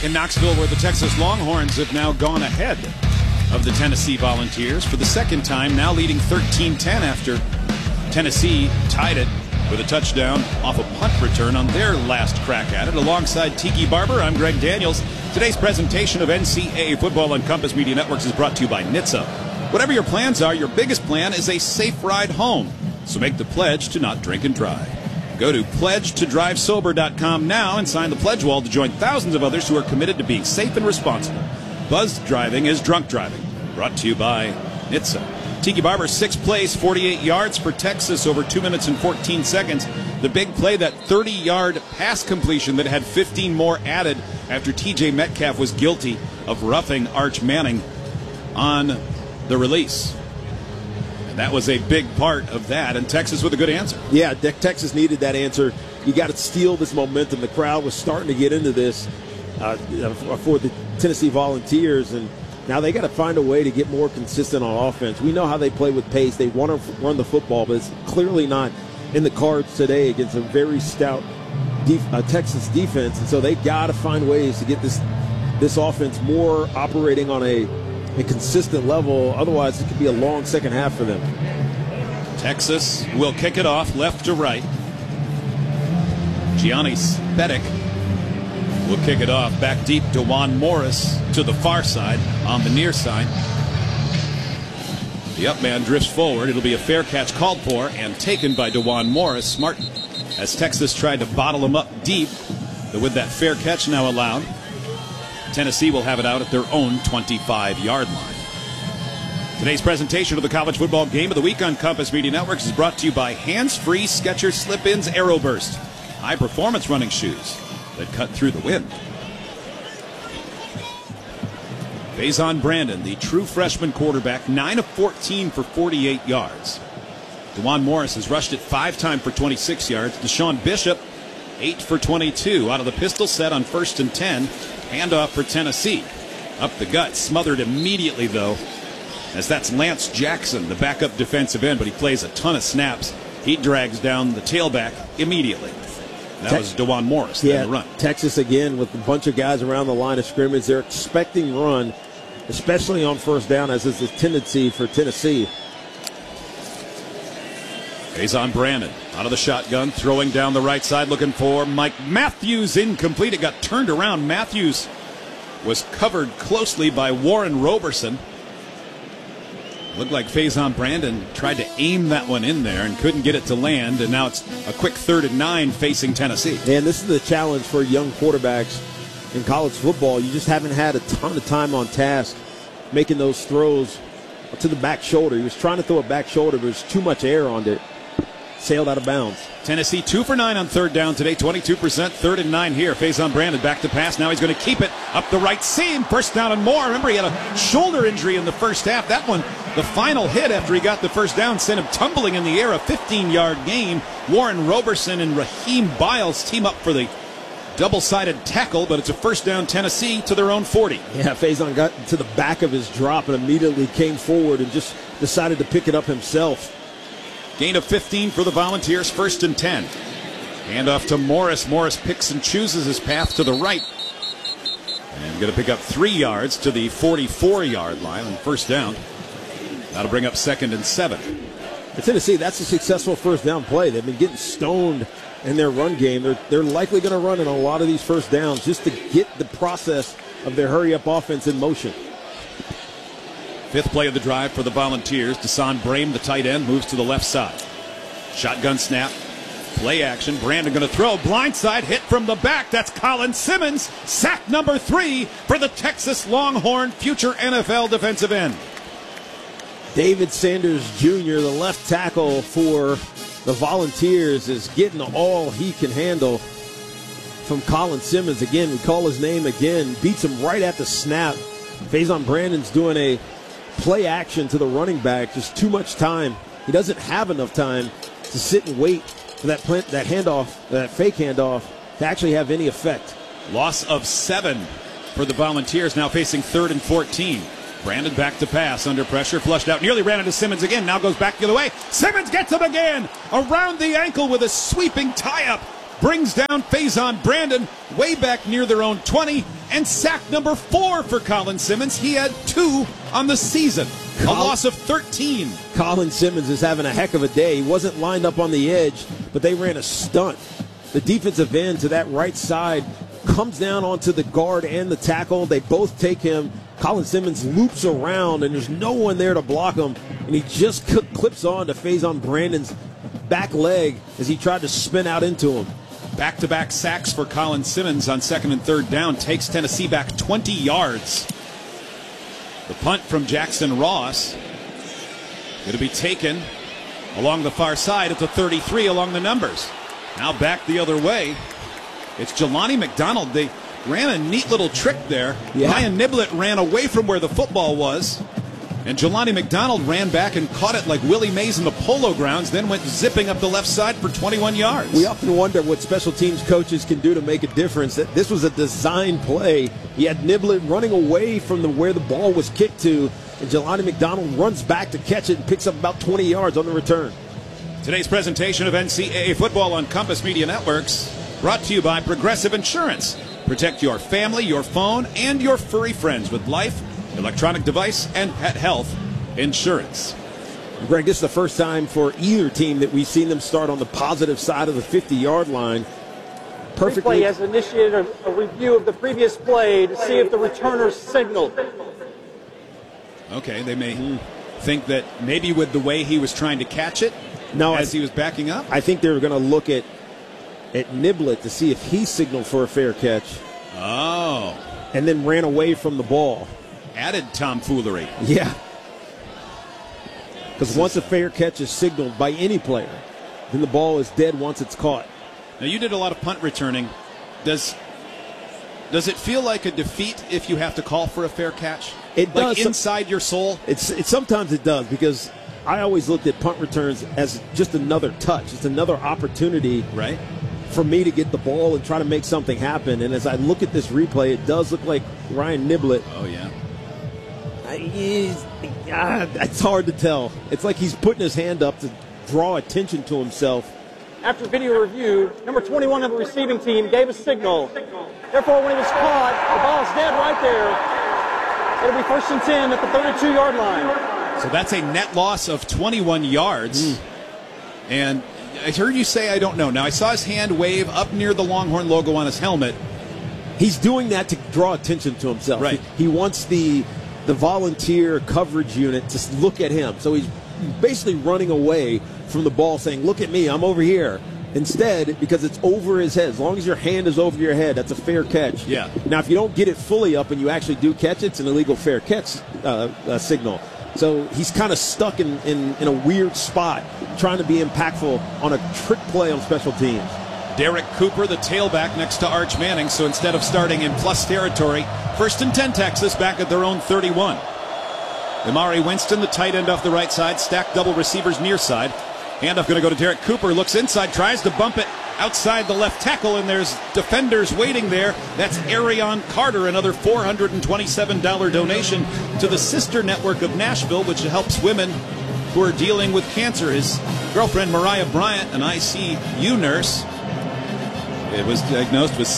Back in Knoxville, where the Texas Longhorns have now gone ahead of the Tennessee Volunteers for the second time, now leading 13-10 after Tennessee tied it with a touchdown off a punt return on their last crack at it. Alongside Tiki Barber, I'm Greg Daniels. Today's presentation of NCAA football on Compass Media Networks is brought to you by NHTSA. Whatever your plans are, your biggest plan is a safe ride home. So make the pledge to not drink and drive. Go to pledgetodrivesober.com now and sign the pledge wall to join thousands of others who are committed to being safe and responsible. Buzzed driving is drunk driving. Brought to you by NHTSA. Tiki Barber, 6th place, 48 yards for Texas over 2 minutes and 14 seconds. The big play, that 30-yard pass completion that had 15 more added after T.J. Metcalf was guilty of roughing Arch Manning on the release. And that was a big part of that, and Texas with a good answer. Yeah, Texas needed that answer. You got to steal this momentum. The crowd was starting to get into this for the Tennessee Volunteers, and now they got to find a way to get more consistent on offense. We know how they play with pace. They want to run the football, but it's clearly not in the cards today against a very stout Texas defense, and so they got to find ways to get this offense more operating on a consistent level. Otherwise, it could be a long second half for them. Texas will kick it off left to right. Gianni Spedic will kick it off back deep. DeJuan Morris to the far side on the near side. The up man drifts forward. It'll be a fair catch called for and taken by DeJuan Morris. Smart as Texas tried to bottle him up deep. But with that fair catch now allowed, Tennessee will have it out at their own 25-yard line. Today's presentation of the college football game of the week on Compass Media Networks is brought to you by hands-free Skechers Slip-ins Aeroburst, high-performance running shoes that cut through the wind. Faison Brandon, the true freshman quarterback, 9 of 14 for 48 yards. DeJuan Morris has rushed it 5 times for 26 yards. Deshaun Bishop, 8 for 22 out of the pistol set on 1st and 10. Handoff for Tennessee. Up the gut, smothered immediately, though, as that's Lance Jackson, the backup defensive end, but he plays a ton of snaps. He drags down the tailback immediately. That was DeJuan Morris, the run. Texas again with a bunch of guys around the line of scrimmage. They're expecting run, especially on first down, as is the tendency for Tennessee. Faison Brandon out of the shotgun, throwing down the right side, looking for Mike Matthews. Incomplete. It got turned around. Matthews was covered closely by Warren Roberson. Looked like Faison Brandon tried to aim that one in there and couldn't get it to land, and now it's a quick 3rd and 9 facing Tennessee. And this is the challenge for young quarterbacks in college football. You just haven't had a ton of time on task making those throws to the back shoulder. He was trying to throw a back shoulder, but there's too much air on it. Sailed out of bounds. Tennessee 2 for 9 on 3rd down today, 22%, 3rd and 9 here. Faison Brandon back to pass. Now he's going to keep it up the right seam. First down and more. Remember, he had a shoulder injury in the first half. That one, the final hit after he got the first down, sent him tumbling in the air. A 15-yard gain. Warren Roberson and Raheem Biles team up for the double-sided tackle, but it's a first down Tennessee to their own 40. Yeah, Faison got to the back of his drop and immediately came forward and just decided to pick it up himself. Gain of 15 for the Volunteers, 1st and 10. Handoff to Morris. Morris picks and chooses his path to the right. And going to pick up 3 yards to the 44-yard line on first down. That'll bring up 2nd and 7. For Tennessee, that's a successful first down play. They've been getting stoned in their run game. They're likely going to run in a lot of these first downs just to get the process of their hurry-up offense in motion. 5th play of the drive for the Volunteers. Deshaun Brame, the tight end, moves to the left side. Shotgun snap. Play action. Brandon going to throw. Blindside hit from the back. That's Colin Simmons. Sack number 3 for the Texas Longhorn, future NFL defensive end. David Sanders Jr., the left tackle for the Volunteers, is getting all he can handle from Colin Simmons. Again, we call his name again. Beats him right at the snap. Faison Brandon's doing a play action to the running back. Just too much time. He doesn't have enough time to sit and wait for that handoff, that fake handoff, to actually have any effect. Loss of 7 for the Volunteers, now facing 3rd and 14. Brandon back to pass, under pressure, flushed out, nearly ran into Simmons again, now goes back the other way. Simmons gets him again, around the ankle with a sweeping tie-up. Brings down Faison Brandon. way back near their own 20, and sack number 4 for Colin Simmons. He had 2 on the season, a loss of 13. Colin Simmons is having a heck of a day. He wasn't lined up on the edge, but they ran a stunt. The defensive end to that right side comes down onto the guard and the tackle. They both take him. Colin Simmons loops around, and there's no one there to block him, and he just clips on to Faison Brandon's back leg as he tried to spin out into him. Back-to-back sacks for Colin Simmons on 2nd and 3rd down takes Tennessee back 20 yards. The punt from Jackson Ross going to be taken along the far side at the 33 along the numbers. Now back the other way. It's Jelani McDonald. They ran a neat little trick there. Yeah. Ryan Niblett ran away from where the football was, and Jelani McDonald ran back and caught it like Willie Mays in the Polo Grounds, then went zipping up the left side for 21 yards. We often wonder what special teams coaches can do to make a difference. This was a design play. He had Niblett running away from where the ball was kicked to, and Jelani McDonald runs back to catch it and picks up about 20 yards on the return. Today's presentation of NCAA football on Compass Media Networks brought to you by Progressive Insurance. Protect your family, your phone, and your furry friends with life, electronic device, and pet health insurance. Greg, this is the first time for either team that we've seen them start on the positive side of the 50-yard line. Perfectly. Replay has initiated a review of the previous play to see if the returner signaled. Okay, they may think that maybe with the way he was trying to catch it, he was backing up. I think they were going to look at Niblett to see if he signaled for a fair catch. Oh. And then ran away from the ball. Added tomfoolery. Yeah. Because once a fair catch is signaled by any player, then the ball is dead once it's caught. Now, you did a lot of punt returning. Does it feel like a defeat if you have to call for a fair catch? It does. Like inside your soul? It's sometimes it does, because I always looked at punt returns as just another touch. It's another opportunity. Right. For me to get the ball and try to make something happen. And as I look at this replay, it does look like Ryan Niblett. Oh, yeah. It's hard to tell. It's like he's putting his hand up to draw attention to himself. After video review, number 21 of the receiving team gave a signal. Therefore, when he was caught, the ball's dead right there. It'll be 1st and 10 at the 32-yard line. So that's a net loss of 21 yards. And I heard you say, I don't know. Now, I saw his hand wave up near the Longhorn logo on his helmet. He's doing that to draw attention to himself. Right. He wants the volunteer coverage unit to look at him. So he's basically running away from the ball, saying, look at me, I'm over here. Instead, because it's over his head, as long as your hand is over your head, that's a fair catch. Yeah. Now, if you don't get it fully up and you actually do catch it, it's an illegal fair catch signal. So he's kind of stuck in a weird spot, trying to be impactful on a trick play on special teams. Derek Cooper, the tailback, next to Arch Manning. So instead of starting in plus territory, 1st and 10 Texas back at their own 31. Amari Winston, the tight end off the right side, stacked double receivers near side. Handoff going to go to Derek Cooper, looks inside, tries to bump it outside the left tackle, and there's defenders waiting there. That's Arion Carter, another $427 donation to the Sister Network of Nashville, which helps women who are dealing with cancer. His girlfriend, Mariah Bryant, an ICU nurse, it was diagnosed with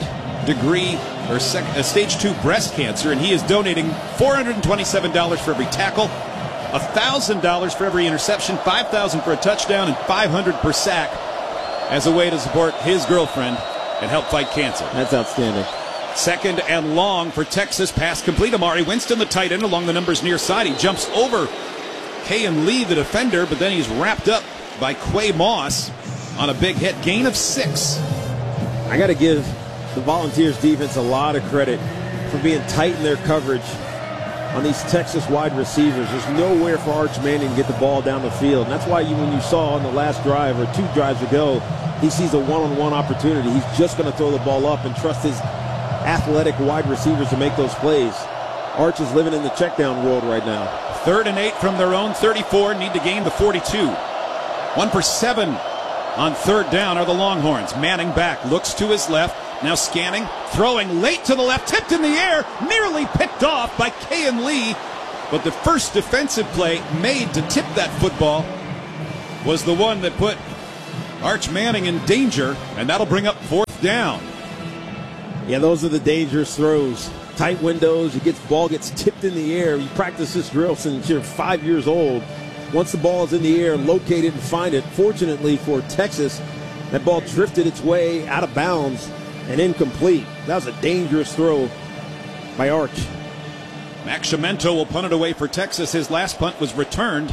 stage 2 breast cancer, and he is donating $427 for every tackle, $1,000 for every interception, $5,000 for a touchdown, and $500 per sack as a way to support his girlfriend and help fight cancer. That's outstanding. 2nd and long for Texas. Pass complete. Amari Winston, the tight end, along the numbers near side. He jumps over Kayan Lee, the defender, but then he's wrapped up by Quay Moss on a big hit. Gain of 6. I got to give the Volunteers defense a lot of credit for being tight in their coverage on these Texas wide receivers. There's nowhere for Arch Manning to get the ball down the field. And that's why when you saw on the last drive or 2 drives ago, he sees a one-on-one opportunity. He's just going to throw the ball up and trust his athletic wide receivers to make those plays. Arch is living in the check-down world right now. 3rd and 8 from their own 34. Need to gain the 42. 1 for 7 on 3rd down are the Longhorns. Manning back, looks to his left. Now scanning, throwing late to the left, tipped in the air, nearly picked off by Kayan Lee. But the first defensive play made to tip that football was the one that put Arch Manning in danger, and that'll bring up 4th down. Yeah, those are the dangerous throws. Tight windows, ball gets tipped in the air. You practice this drill since you're 5 years old. Once the ball is in the air, locate it and find it. Fortunately for Texas, that ball drifted its way out of bounds and incomplete. That was a dangerous throw by Arch. Max Cimento will punt it away for Texas. His last punt was returned.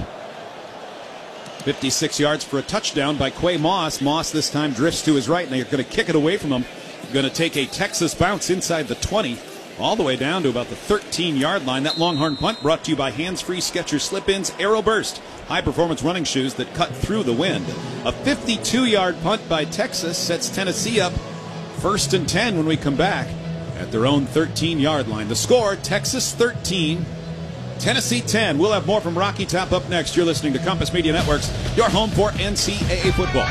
56 yards for a touchdown by Quay Moss. Moss this time drifts to his right, and they're going to kick it away from him. Going to take a Texas bounce inside the 20, all the way down to about the 13-yard line. That Longhorn punt brought to you by Hands-Free Skechers Slip-Ins Aero Burst, high-performance running shoes that cut through the wind. A 52-yard punt by Texas sets Tennessee up 1st and 10 when we come back at their own 13-yard line. The score, Texas 13, Tennessee 10. We'll have more from Rocky Top up next. You're listening to Compass Media Networks, your home for NCAA football.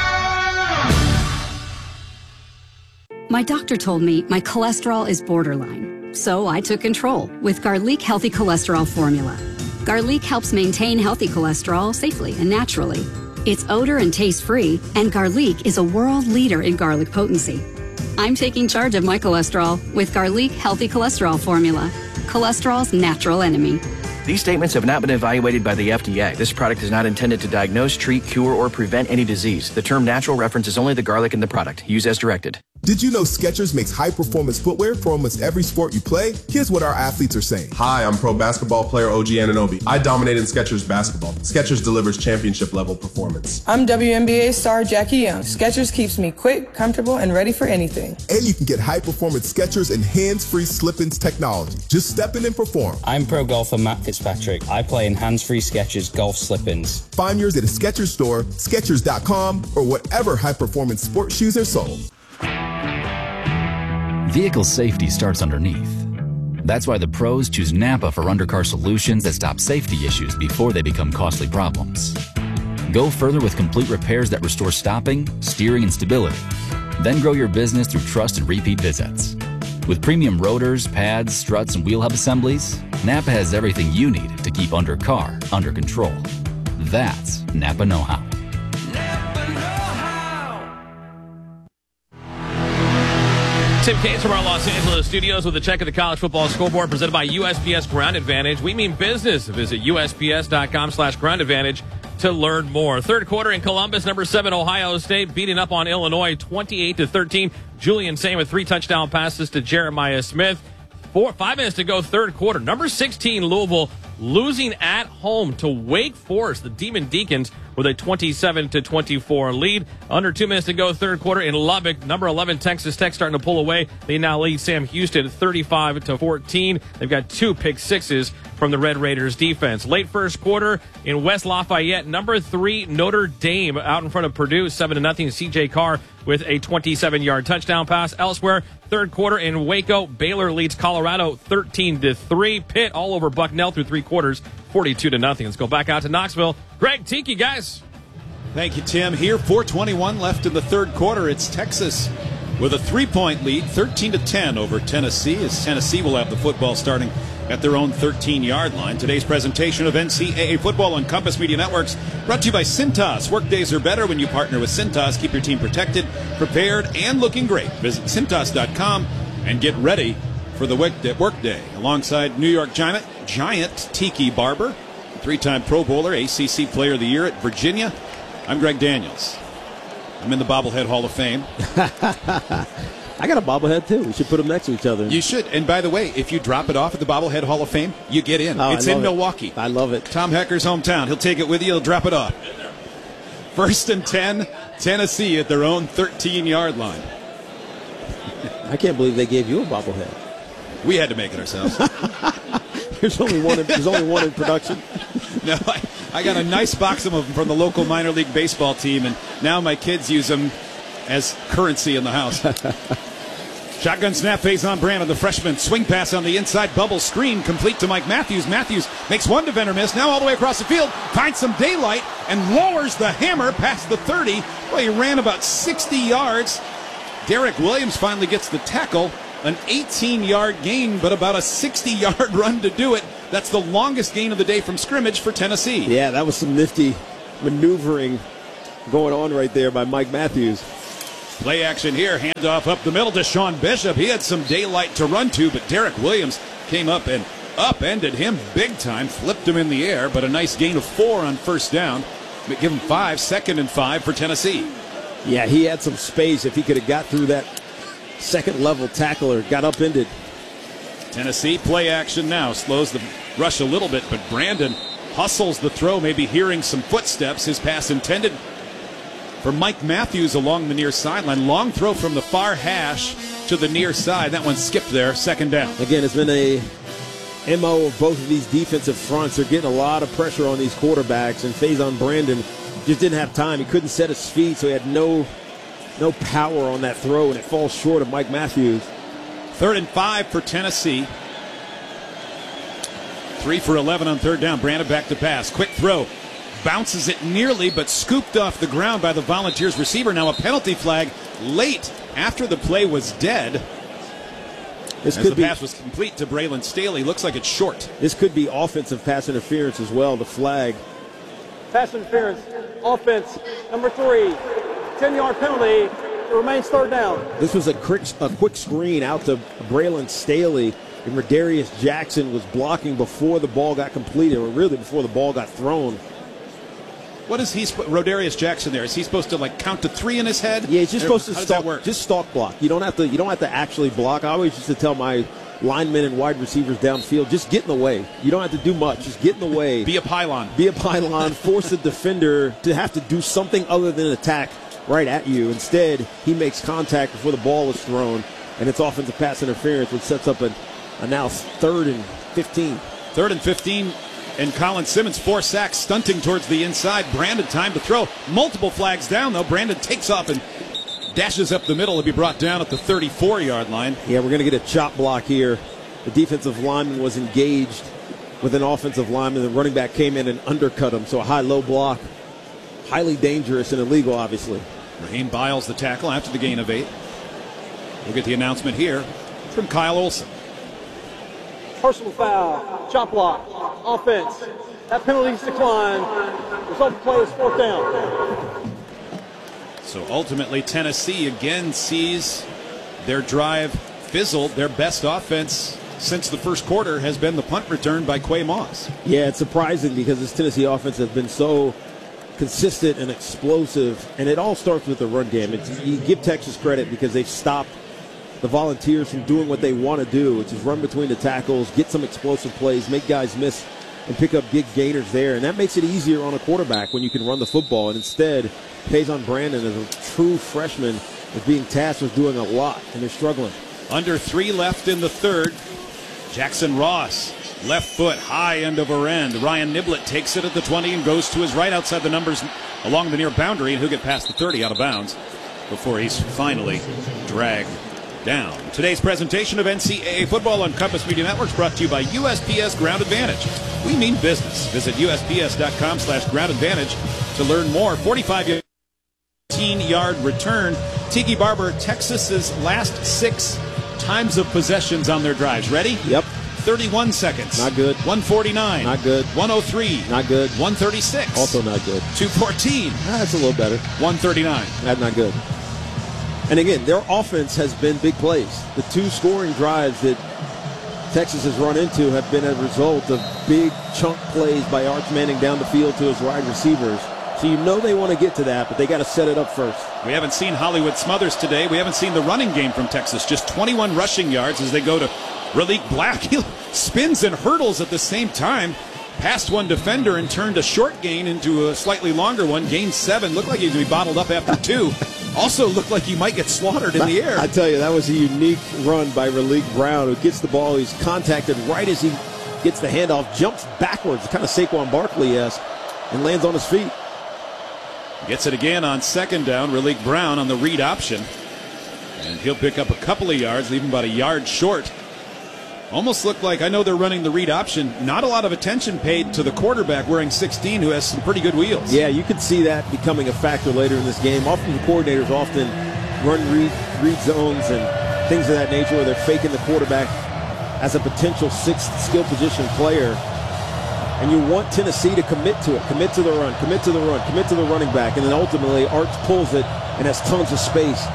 My doctor told me my cholesterol is borderline, so I took control with Garlic Healthy Cholesterol Formula. Garlic helps maintain healthy cholesterol safely and naturally. It's odor and taste-free, and Garlic is a world leader in garlic potency. I'm taking charge of my cholesterol with Garlic Healthy Cholesterol Formula, cholesterol's natural enemy. These statements have not been evaluated by the FDA. This product is not intended to diagnose, treat, cure, or prevent any disease. The term natural references only the garlic in the product. Use as directed. Did you know Skechers makes high-performance footwear for almost every sport you play? Here's what our athletes are saying. Hi, I'm pro basketball player OG Anunoby. I dominate in Skechers basketball. Skechers delivers championship-level performance. I'm WNBA star Jackie Young. Skechers keeps me quick, comfortable, and ready for anything. And you can get high-performance Skechers and hands-free slip-ins technology. Just step in and perform. I'm pro golfer Matt Fitzpatrick. I play in hands-free Skechers golf slip-ins. Find yours at a Skechers store, Skechers.com, or whatever high-performance sports shoes are sold. Vehicle safety starts underneath. That's why the pros choose Napa for undercar solutions that stop safety issues before they become costly problems. Go further with complete repairs that restore stopping, steering, and stability. Then grow your business through trust and repeat visits. With premium rotors, pads, struts, and wheel hub assemblies, Napa has everything you need to keep undercar under control. That's Napa know-how. Tim Cates from our Los Angeles studios with a check of the college football scoreboard presented by USPS Ground Advantage. We mean business. Visit USPS.com/Ground Advantage to learn more. Third quarter in Columbus, number 7 Ohio State beating up on Illinois 28-13. Julian Sain with 3 touchdown passes to Jeremiah Smith. 5 minutes to go, third quarter. Number 16 Louisville losing at home to Wake Forest. The Demon Deacons with a 27-24 lead. Under 2 minutes to go, third quarter in Lubbock. Number 11 Texas Tech starting to pull away. They now lead Sam Houston 35-14. They've got 2 pick sixes from the Red Raiders defense. Late first quarter in West Lafayette, number 3 Notre Dame out in front of Purdue 7-0. CJ Carr with a 27-yard touchdown pass. Elsewhere, third quarter in Waco, Baylor leads Colorado 13-3. Pitt all over Bucknell through 3 quarters, 42-0. Let's go back out to Knoxville. Greg Tiki, guys. Thank you, Tim. Here, 4:21 left in the third quarter. It's Texas with a 3-point lead, 13-10 over Tennessee, as Tennessee will have the football starting at their own 13-yard line. Today's presentation of NCAA football on Compass Media Networks brought to you by Cintas. Workdays are better when you partner with Cintas. Keep your team protected, prepared, and looking great. Visit Cintas.com and get ready for the workday. Alongside New York Giant Tiki Barber, 3-time Pro Bowler, ACC Player of the Year at Virginia. I'm Greg Daniels. I'm in the Bobblehead Hall of Fame. I got a bobblehead, too. We should put them next to each other. You should. And by the way, if you drop it off at the Bobblehead Hall of Fame, you get in. It's in Milwaukee. I love it. Tom Hecker's hometown. He'll take it with you. He'll drop it off. 1st and 10, Tennessee at their own 13-yard line. I can't believe they gave you a bobblehead. We had to make it ourselves. There's only one in production. No, I got a nice box of them from the local minor league baseball team, and now my kids use them as currency in the house. Shotgun snap, phase on brand of the freshman. Swing pass on the inside, bubble screen complete to Mike Matthews. Matthews makes one defender miss. Now all the way across the field, finds some daylight and lowers the hammer past the 30. Well, he ran about 60 yards. Derek Williams finally gets the tackle. An 18-yard gain, but about a 60-yard run to do it. That's the longest gain of the day from scrimmage for Tennessee. Yeah, that was some nifty maneuvering going on right there by Mike Matthews. Play action here. Handoff up the middle to Sean Bishop. He had some daylight to run to, but Derek Williams came up and upended him big time. Flipped him in the air, but a nice gain of 4 on first down. Give him 5, 2nd and 5 for Tennessee. Yeah, he had some space if he could have got through that second-level tackler. Got upended. Tennessee play action now. Slows the rush a little bit, but Brandon hustles the throw, maybe hearing some footsteps. His pass intended for Mike Matthews along the near sideline. Long throw from the far hash to the near side. That one skipped there. 2nd down. Again, it's been a MO of both of these defensive fronts. They're getting a lot of pressure on these quarterbacks, and Faison Brandon just didn't have time. He couldn't set his feet, so he had no power on that throw, and it falls short of Mike Matthews. 3rd and 5 for Tennessee. 3 for 11 on 3rd down. Brandon back to pass. Quick throw. Bounces it nearly, but scooped off the ground by the Volunteers receiver. Now a penalty flag late after the play was dead. The pass was complete to Braylon Staley. Looks like it's short. This could be offensive pass interference as well, the flag. Pass interference, offense, number 3, 10-yard penalty. It remains 3rd down. This was a quick screen out to Braylon Staley, and Rodarius Jackson was blocking before the ball got completed, or really before the ball got thrown. What is Rodarius Jackson there? Is he supposed to count to 3 in his head? Yeah, he's just supposed to stalk. Work? Just stalk block. You don't have to actually block. I always used to tell my linemen and wide receivers downfield, just get in the way. You don't have to do much. Just get in the way. Be a pylon. Be a pylon. Force the defender to have to do something other than attack right at you. Instead, he makes contact before the ball is thrown, and it's offensive pass interference, which sets up a now 3rd and 15. 3rd and 15. And Colin Simmons, 4 sacks, stunting towards the inside. Brandon, time to throw. Multiple flags down, though. Brandon takes off and dashes up the middle to be brought down at the 34-yard line. Yeah, we're going to get a chop block here. The defensive lineman was engaged with an offensive lineman. The running back came in and undercut him. So a high-low block. Highly dangerous and illegal, obviously. Raheem Biles, the tackle, after the gain of 8. We'll get the announcement here from Kyle Olson. Personal foul, chop block, offense. That penalty's declined. Result of the play is 4th down. So ultimately, Tennessee again sees their drive fizzled. Their best offense since the first quarter has been the punt return by Quay Moss. Yeah, it's surprising because this Tennessee offense has been so consistent and explosive, and it all starts with the run game. You give Texas credit because they've stopped the Volunteers from doing what they want to do, which is run between the tackles, get some explosive plays, make guys miss, and pick up big gainers there. And that makes it easier on a quarterback when you can run the football. And instead, Faison Brandon, as a true freshman, is being tasked with doing a lot, and they're struggling. Under 3 left in the 3rd. Jackson Ross, left foot, high end over end. Ryan Niblett takes it at the 20 and goes to his right outside the numbers along the near boundary, and he'll get past the 30 out of bounds before he's finally dragged down. Today's presentation of NCAA football on Compass Media Networks brought to you by USPS Ground Advantage. We mean business. Visit USPS.com/Ground Advantage to learn more. 45-yard return. Tiki Barber, Texas's last 6 times of possessions on their drives. Ready? Yep. 31 seconds. Not good. 149. Not good. 103. Not good. 136. Also not good. 214. That's a little better. 139. That's not good. And again, their offense has been big plays. The 2 scoring drives that Texas has run into have been a result of big chunk plays by Arch Manning down the field to his wide receivers. So you know they want to get to that, but they got to set it up first. We haven't seen Hollywood Smothers today. We haven't seen the running game from Texas. Just 21 rushing yards as they go to Raleek Black. He spins and hurdles at the same time. Passed one defender and turned a short gain into a slightly longer one. Gained 7. Looked like he was going to be bottled up after 2. Also looked like he might get slaughtered in the air. I tell you, that was a unique run by Raleek Brown, who gets the ball. He's contacted right as he gets the handoff, jumps backwards, kind of Saquon Barkley-esque, and lands on his feet. Gets it again on 2nd down. Raleek Brown on the read option. And he'll pick up a couple of yards, leaving about a yard short. Almost looked like, I know they're running the read option, not a lot of attention paid to the quarterback wearing 16 who has some pretty good wheels. Yeah, you could see that becoming a factor later in this game. Often the coordinators run read zones and things of that nature where they're faking the quarterback as a potential 6th skill position player. And you want Tennessee to commit to it, commit to the run, commit to the run, commit to the running back, and then ultimately Arch pulls it and has tons of space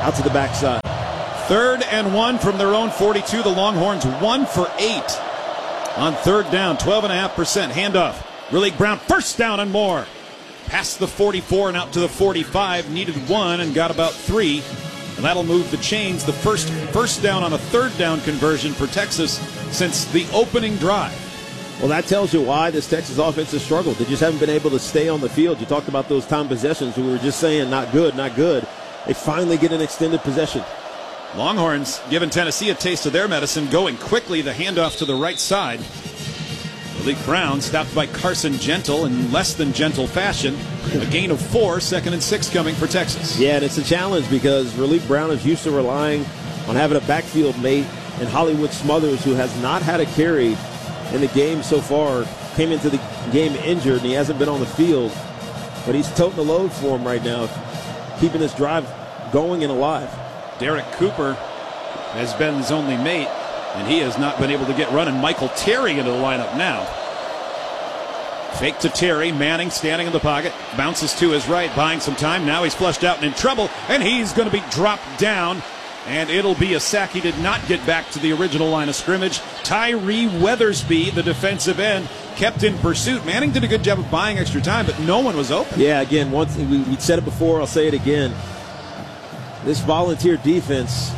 out to the backside. 3rd and 1 from their own 42. The Longhorns 1 for 8 on 3rd down, 12.5% handoff. Raleigh Brown, first down and more. Past the 44 and out to the 45. Needed 1 and got about 3. And that'll move the chains. The first down on a 3rd down conversion for Texas since the opening drive. Well, that tells you why this Texas offense has struggled. They just haven't been able to stay on the field. You talked about those time possessions. We were just saying not good, not good. They finally get an extended possession. Longhorns giving Tennessee a taste of their medicine, going quickly. The handoff to the right side. Raleigh Brown stopped by Carson Gentle in less than gentle fashion. A gain of 4, 2nd and 6 coming for Texas. Yeah, and it's a challenge because Raleigh Brown is used to relying on having a backfield mate in Hollywood Smothers, who has not had a carry in the game so far. Came into the game injured, and he hasn't been on the field. But he's toting the load for him right now, keeping this drive going and alive. Derek Cooper has been his only mate, and he has not been able to get running. Michael Terry into the lineup now. Fake to Terry. Manning standing in the pocket. Bounces to his right, buying some time. Now he's flushed out and in trouble, and he's going to be dropped down. And it'll be a sack. He did not get back to the original line of scrimmage. Tyree Weathersby, the defensive end, kept in pursuit. Manning did a good job of buying extra time, but no one was open. Yeah, again, once we said it before, I'll say it again. This Volunteer defense,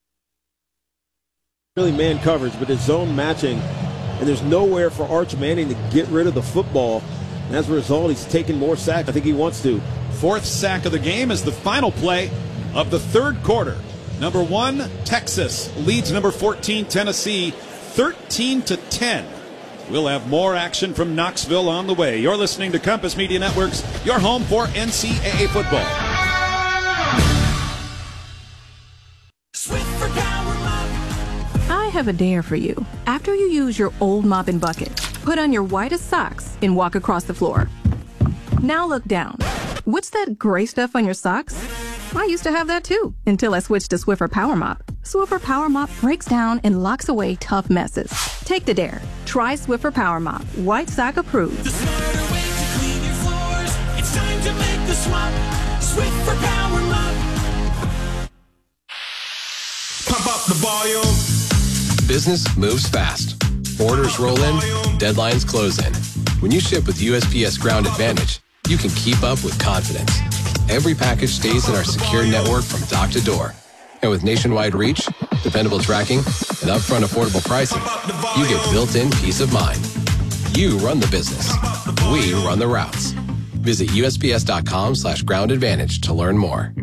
really man coverage, but it's zone matching, and there's nowhere for Arch Manning to get rid of the football. And as a result, he's taking more sacks. I think he wants to. 4th sack of the game is the final play of the 3rd quarter. Number 1, Texas leads number 14, Tennessee, 13-10. We'll have more action from Knoxville on the way. You're listening to Compass Media Networks, your home for NCAA football. I have a dare for you. After you use your old mop and bucket, put on your whitest socks and walk across the floor. Now look down. What's that gray stuff on your socks? I used to have that too, until I switched to Swiffer Power Mop. Swiffer Power Mop breaks down and locks away tough messes. Take the dare. Try Swiffer Power Mop. White sock approved. The smarter way to clean your floors. It's time to make the swap. Swiffer Power Mop. Pump up the volume. Business moves fast. Orders roll in, deadlines close in. When you ship with USPS Ground Advantage, you can keep up with confidence. Every package stays in our secure network from dock to door. And with nationwide reach, dependable tracking, and upfront affordable pricing, you get built-in peace of mind. You run the business. We run the routes. Visit USPS.com/Ground Advantage to learn more.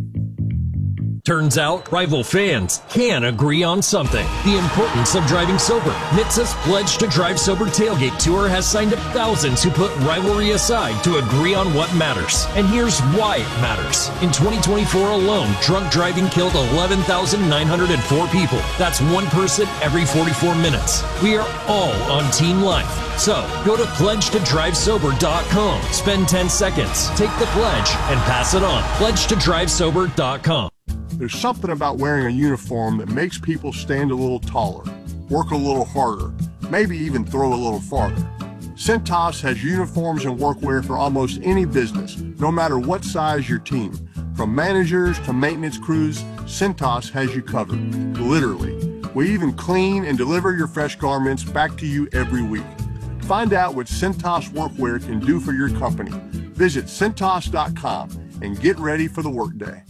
Turns out, rival fans can agree on something. The importance of driving sober. NHTSA's Pledge to Drive Sober Tailgate Tour has signed up thousands who put rivalry aside to agree on what matters. And here's why it matters. In 2024 alone, drunk driving killed 11,904 people. That's one person every 44 minutes. We are all on Team Life. So, go to pledgetodrivesober.com. Spend 10 seconds, take the pledge, and pass it on. Pledgetodrivesober.com. There's something about wearing a uniform that makes people stand a little taller, work a little harder, maybe even throw a little farther. Cintas has uniforms and workwear for almost any business, no matter what size your team. From managers to maintenance crews, Cintas has you covered, literally. We even clean and deliver your fresh garments back to you every week. Find out what Cintas workwear can do for your company. Visit Cintas.com and get ready for the workday.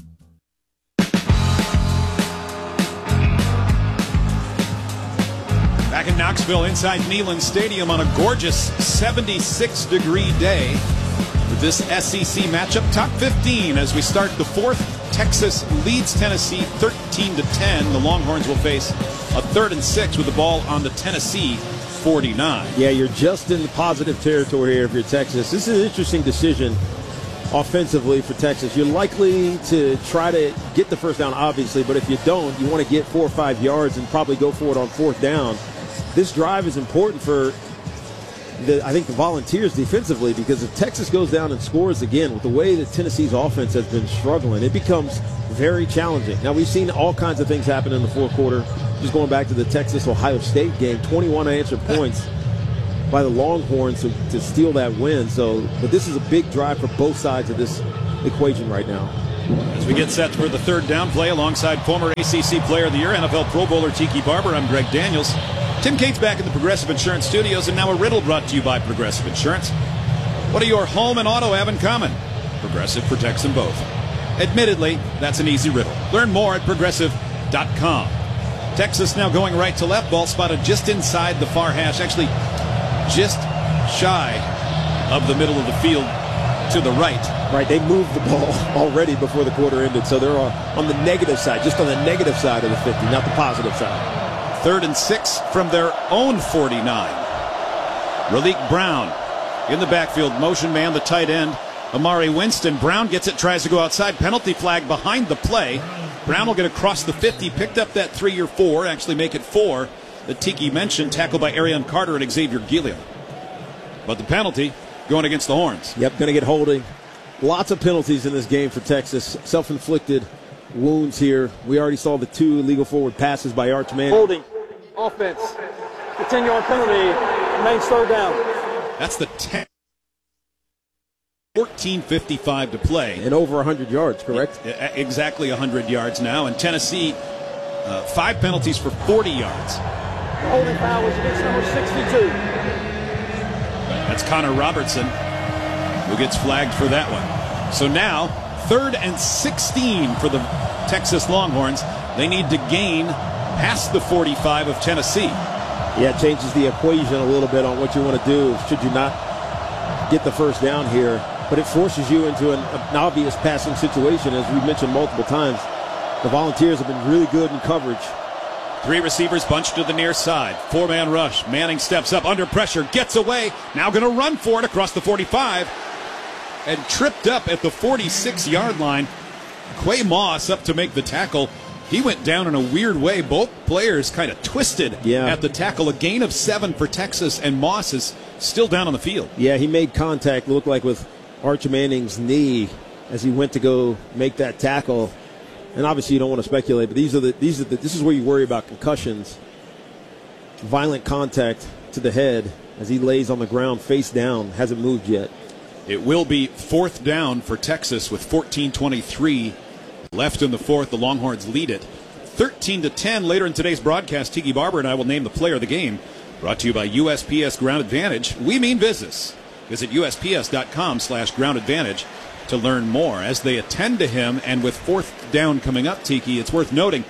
Back in Knoxville, inside Neyland Stadium on a gorgeous 76-degree day with this SEC matchup. Top 15 as we start the 4th. Texas leads Tennessee 13-10. The Longhorns will face a 3rd and 6 with the ball on the Tennessee 49. Yeah, you're just in the positive territory here if you're Texas. This is an interesting decision offensively for Texas. You're likely to try to get the first down, obviously, but if you don't, you want to get 4 or 5 yards and probably go for it on 4th down. This drive is important for, I think, the Volunteers defensively, because if Texas goes down and scores again with the way that Tennessee's offense has been struggling, it becomes very challenging. Now, we've seen all kinds of things happen in the 4th quarter. Just going back to the Texas-Ohio State game, 21 unanswered points by the Longhorns to steal that win. So, but this is a big drive for both sides of this equation right now. As we get set for the third down play alongside former ACC Player of the Year, NFL Pro Bowler Tiki Barber, I'm Greg Daniels. Tim Cates back in the Progressive Insurance Studios, and now a riddle brought to you by Progressive Insurance. What do your home and auto have in common? Progressive protects them both. Admittedly, that's an easy riddle. Learn more at Progressive.com. Texas now going right to left. Ball spotted just inside the far hash, actually just shy of the middle of the field to the right. Right, they moved the ball already before the quarter ended, so they're on the negative side, just on the negative side of the 50, not the positive side. 3rd and 6 from their own 49. Raleek Brown in the backfield, motion man, the tight end, Amari Winston. Brown gets it, tries to go outside, penalty flag behind the play. Brown will get across the 50, picked up that 3 or 4, actually make it 4. The Tiki mentioned, tackled by Arian Carter and Xavier Gilliam. But the penalty going against the Horns. Yep, going to get holding. Lots of penalties in this game for Texas. Self-inflicted wounds here. We already saw the 2 illegal forward passes by Arch Manning. Holding. Offense. The 10-yard penalty. Remains third down. That's the 10. 14:55 to play. And over 100 yards, correct? Exactly 100 yards now. And Tennessee, 5 penalties for 40 yards. The holding foul was against number 62. That's Connor Robertson, who gets flagged for that one. So now, 3rd and 16 for the Texas Longhorns. They need to gain past the 45 of Tennessee. Yeah, it changes the equation a little bit on what you want to do should you not get the first down here. But it forces you into an obvious passing situation, as we've mentioned multiple times. The Volunteers have been really good in coverage. 3 receivers bunched to the near side. 4-man rush. Manning steps up under pressure, gets away. Now going to run for it across the 45. And tripped up at the 46-yard line. Quay Moss up to make the tackle. He went down in a weird way. Both players kind of twisted at the tackle. A gain of 7 for Texas, and Moss is still down on the field. Yeah, he made contact, looked like with Arch Manning's knee as he went to go make that tackle. And obviously you don't want to speculate, but this is where you worry about concussions. Violent contact to the head as he lays on the ground face down, hasn't moved yet. It will be 4th down for Texas with 14:23 left in the 4th. The Longhorns lead it 13-10. Later in today's broadcast, Tiki Barber and I will name the player of the game. Brought to you by USPS Ground Advantage. We mean business. Visit USPS.com/Ground Advantage to learn more as they attend to him. And with 4th down coming up, Tiki, it's worth noting,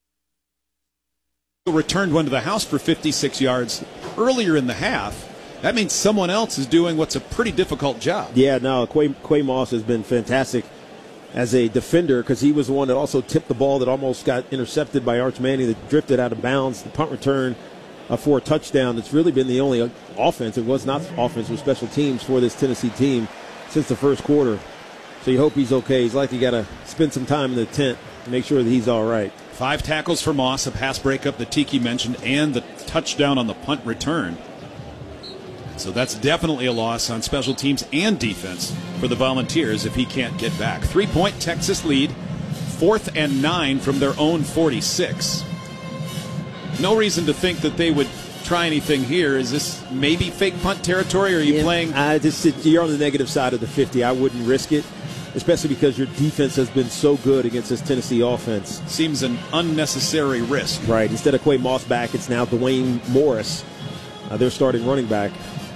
returned one to the house for 56 yards earlier in the half. That means someone else is doing what's a pretty difficult job. Yeah, no, Quay Moss has been fantastic as a defender because he was the one that also tipped the ball that almost got intercepted by Arch Manning that drifted out of bounds. The punt return for a touchdown. It's really been the only offense. It was not offense with special teams for this Tennessee team since the first quarter. So you hope he's okay. He's likely got to spend some time in the tent to make sure that he's all right. 5 tackles for Moss, a pass breakup that Tiki mentioned, and the touchdown on the punt return. So that's definitely a loss on special teams and defense for the Volunteers if he can't get back. 3-point Texas lead, 4th and 9 from their own 46. No reason to think that they would try anything here. Is this maybe fake punt territory, or are you playing? You're on the negative side of the 50. I wouldn't risk it, especially because your defense has been so good against this Tennessee offense. Seems an unnecessary risk. Right. Instead of Quay Moss back, it's now Dwayne Morris, their starting running back.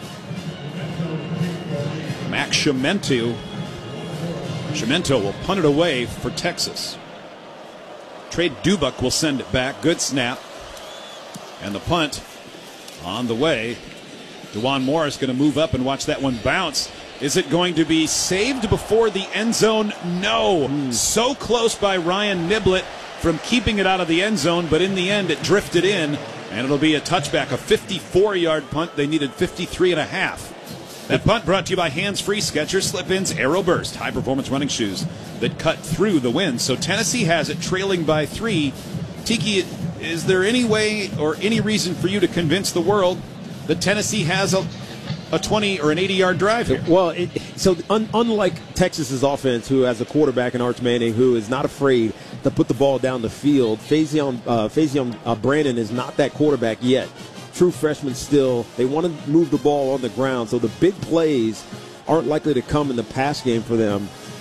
Max Cimento will punt it away for Texas. Trey Dubuk will send it back. Good snap. And the punt on the way. DeJuan Morris going to move up and watch that one bounce. Is it going to be saved before the end zone? No. So close by Ryan Niblett from keeping it out of the end zone, but in the end it drifted in, and it'll be a touchback, a 54-yard punt. They needed 53.5. That punt brought to you by Hands Free Skechers Slip-Ins Aero Burst, high-performance running shoes that cut through the wind. So Tennessee has it, trailing by 3. Tiki, is there any way or any reason for you to convince the world that Tennessee has a 20 or an 80-yard drive here? Well, unlike Texas's offense, who has a quarterback in Arch Manning who is not afraid to put the ball down the field, Faison Brandon is not that quarterback yet. True freshman still. They want to move the ball on the ground, so the big plays aren't likely to come in the pass game for them.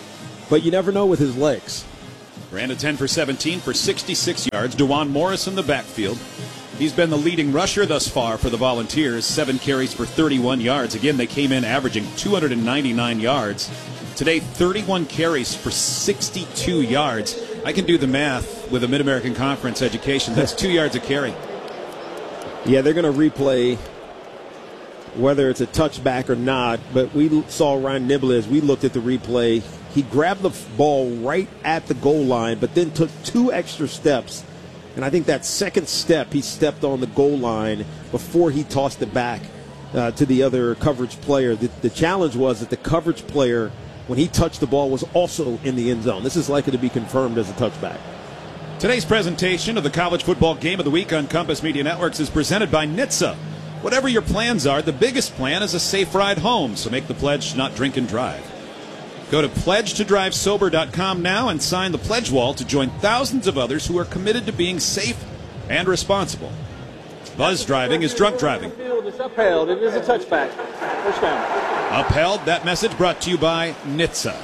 but you never know with his legs. Brandon 10 for 17 for 66 yards. DeJuan Morris in the backfield. He's been the leading rusher thus far for the Volunteers. 7 carries for 31 yards. Again, they came in averaging 299 yards. Today, 31 carries for 62 yards. I can do the math with a Mid-American Conference education. That's 2 yards a carry. Yeah, they're going to replay whether it's a touchback or not, but we saw Ryan Nibley as we looked at the replay. He grabbed the ball right at the goal line, but then took 2 extra steps. And I think that second step, he stepped on the goal line before he tossed it back to the other coverage player. The challenge was that the coverage player, when he touched the ball, was also in the end zone. This is likely to be confirmed as a touchback. Today's presentation of the College Football Game of the Week on Compass Media Networks is presented by NHTSA. Whatever your plans are, the biggest plan is a safe ride home, so make the pledge not drink and drive. Go to pledgetodrivesober.com now and sign the pledge wall to join thousands of others who are committed to being safe and responsible. Buzz driving is drunk driving. Field is upheld. It is a touchback. First down. Upheld. That message brought to you by NHTSA.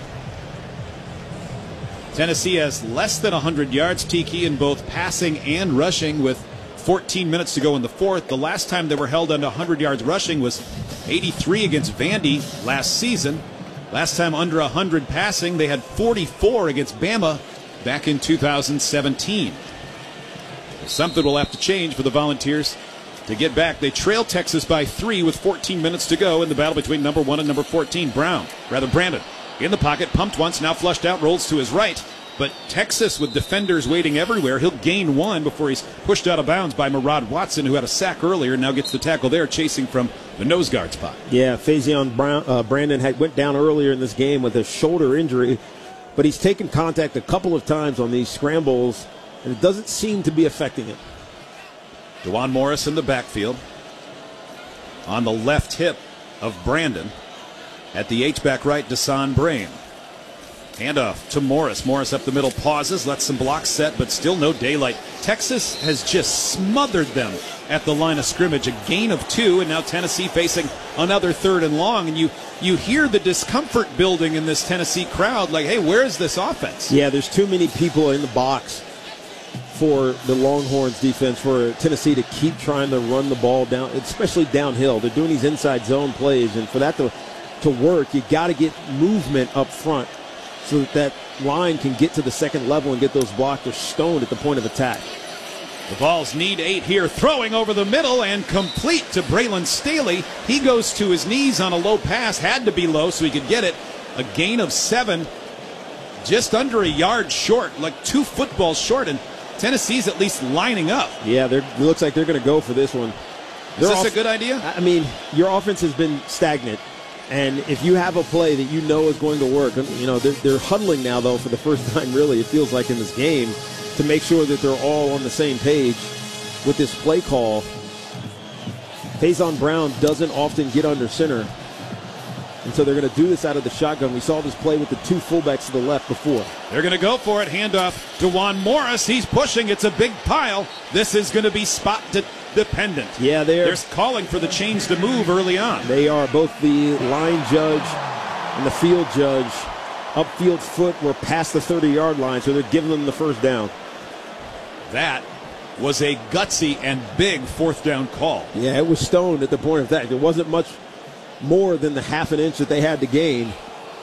Tennessee has less than 100 yards, Tiki, in both passing and rushing with 14 minutes to go in the fourth. The last time they were held under 100 yards rushing was 83 against Vandy last season. Last time under 100 passing, they had 44 against Bama back in 2017. Something will have to change for the Volunteers to get back. They trail Texas by 3 with 14 minutes to go in the battle between number 1 and number 14. Brandon in the pocket, pumped once, now flushed out, rolls to his right. But Texas, with defenders waiting everywhere, he'll gain 1 before he's pushed out of bounds by Murad Watson, who had a sack earlier, and now gets the tackle there, chasing from the nose guard spot. Yeah, Faison Brandon went down earlier in this game with a shoulder injury, but he's taken contact a couple of times on these scrambles, and it doesn't seem to be affecting him. DeJuan Morris in the backfield. On the left hip of Brandon. At the H-back right, Desan Brain. Handoff to Morris. Morris up the middle, pauses, lets some blocks set, but still no daylight. Texas has just smothered them at the line of scrimmage. A gain of 2, and now Tennessee facing another 3rd and long. And you hear the discomfort building in this Tennessee crowd, like, hey, where is this offense? Yeah, there's too many people in the box for the Longhorns defense, for Tennessee to keep trying to run the ball down, especially downhill. They're doing these inside zone plays, and for that to work, you got to get movement up front so that line can get to the second level and get those blocked or stoned at the point of attack. The Vols need 8 here, throwing over the middle and complete to Braylon Staley. He goes to his knees on a low pass, had to be low so he could get it. A gain of 7, just under a yard short, like 2 footballs short, and Tennessee's at least lining up. Yeah, it looks like they're going to go for this one. Is this a good idea? I mean, your offense has been stagnant. And if you have a play that you know is going to work, you know, they're huddling now, though, for the first time, really, it feels like in this game, to make sure that they're all on the same page with this play call. Faison Brown doesn't often get under center. And so they're going to do this out of the shotgun. We saw this play with the 2 fullbacks to the left before. They're going to go for it. Handoff to DeJuan Morris. He's pushing. It's a big pile. This is going to be spot dependent. Yeah, they're calling for the chains to move early on. They are. Both the line judge and the field judge, upfield foot, were past the 30-yard line, so they're giving them the first down. That was a gutsy and big 4th down call. Yeah, it was stoned at the point of attack. There wasn't much more than the half an inch that they had to gain.